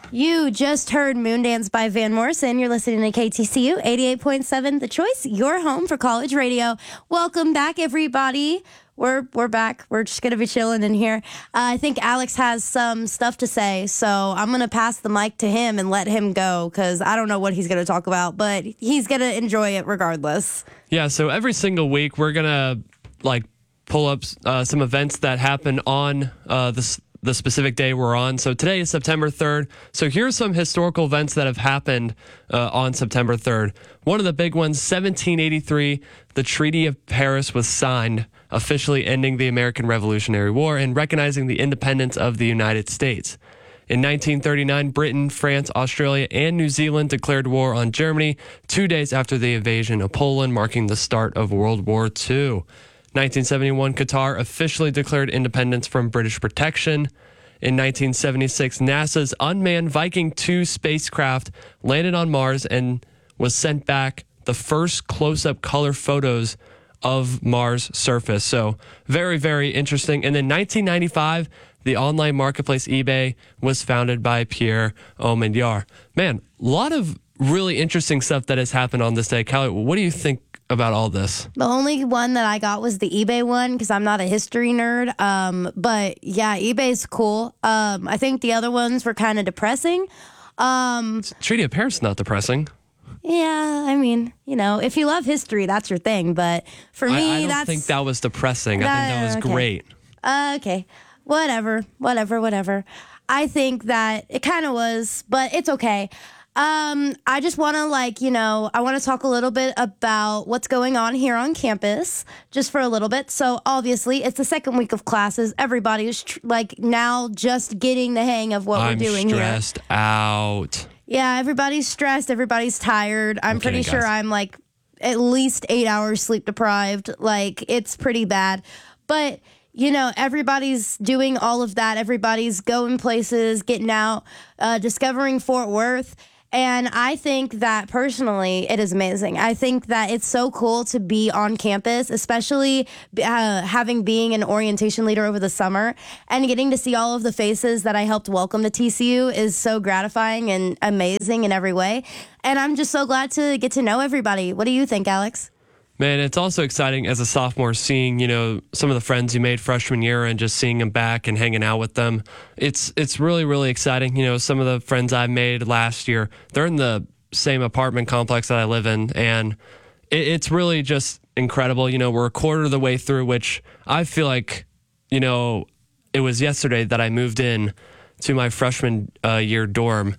You just heard Moondance by Van Morrison. You're listening to KTCU 88.7 The Choice, your home for college radio. Welcome back, everybody. We're back. We're just going to be chilling in here. I think Alex has some stuff to say, so I'm going to pass the mic to him and let him go because I don't know what he's going to talk about, but he's going to enjoy it regardless. Yeah, so every single week we're going to pull up some events that happen on the specific day we're on. So today is September 3rd. So here's some historical events that have happened on September 3rd. One of the big ones, 1783, the Treaty of Paris was signed, officially ending the American Revolutionary War and recognizing the independence of the United States. In 1939, Britain, France, Australia, and New Zealand declared war on Germany 2 days after the invasion of Poland, marking the start of World War II. 1971, Qatar officially declared independence from British protection. In 1976, NASA's unmanned Viking 2 spacecraft landed on Mars and was sent back the first close-up color photos of Mars' surface. So very, very interesting. And then 1995, the online marketplace eBay was founded by Pierre Omidyar. Man, a lot of really interesting stuff that has happened on this day. Callie, what do you think about all this? The only one that I got was the eBay one because I'm not a history nerd. But yeah, eBay's cool. I think the other ones were kind of depressing. Treaty of Paris is not depressing. Yeah, I mean, if you love history, that's your thing. But for me, I don't think that was depressing. I think that was okay. great. Okay, whatever. I think that it kind of was, but it's okay. I just want to I want to talk a little bit about what's going on here on campus just for a little bit. So obviously it's the second week of classes. Everybody's now just getting the hang of what we're doing here. I'm stressed out. Yeah, everybody's stressed. Everybody's tired. I'm pretty sure I'm at least 8 hours sleep deprived. It's pretty bad. But everybody's doing all of that. Everybody's going places, getting out, discovering Fort Worth. And I think that personally, it is amazing. I think that it's so cool to be on campus, especially being an orientation leader over the summer and getting to see all of the faces that I helped welcome to TCU is so gratifying and amazing in every way. And I'm just so glad to get to know everybody. What do you think, Alex? Man, it's also exciting as a sophomore seeing, some of the friends you made freshman year and just seeing them back and hanging out with them. It's really, really exciting. Some of the friends I made last year, they're in the same apartment complex that I live in. And it's really just incredible. We're a quarter of the way through, which I feel like, it was yesterday that I moved in to my freshman year dorm.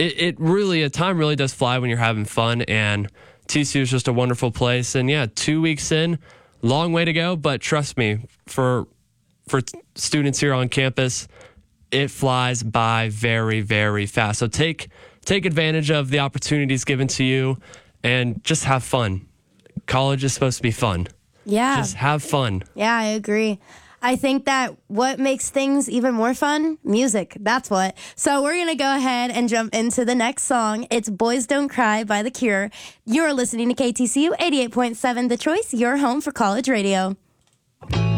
Time really does fly when you're having fun, and TCU is just a wonderful place. And yeah, 2 weeks in, long way to go. But trust me, for students here on campus, it flies by very, very fast. So take advantage of the opportunities given to you and just have fun. College is supposed to be fun. Yeah. Just have fun. Yeah, I agree. I think that what makes things even more fun? Music. That's what. So we're going to go ahead and jump into the next song. It's Boys Don't Cry by The Cure. You're listening to KTCU 88.7 The Choice, your home for college radio.